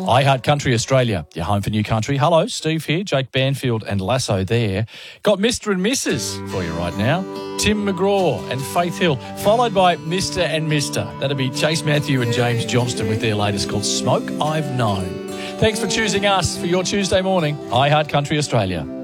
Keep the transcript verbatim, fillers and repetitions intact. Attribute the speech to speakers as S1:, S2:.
S1: I Heart Country Australia, your home for new country. Hello, Steve here, Jake Banfield and Lasso there. Got Mister and Missus for you right now. Tim McGraw and Faith Hill, followed by Mister and Mister That'll be Chase Matthew and James Johnston with their latest called Smoke I've Known. Thanks for choosing us for your Tuesday morning. I Heart Country Australia.